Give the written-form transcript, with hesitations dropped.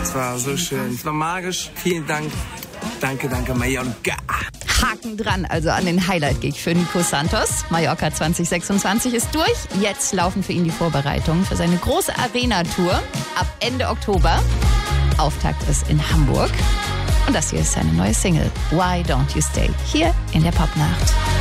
Es war so schön. Es war magisch. Vielen Dank. Danke, Mallorca. Haken dran, also an den Highlight-Gig für Nico Santos. Mallorca 2026 ist durch. Jetzt laufen für ihn die Vorbereitungen für seine große Arena-Tour ab Ende Oktober. Auftakt ist in Hamburg. Und das hier ist seine neue Single, Why Don't You Stay, hier in der Popnacht.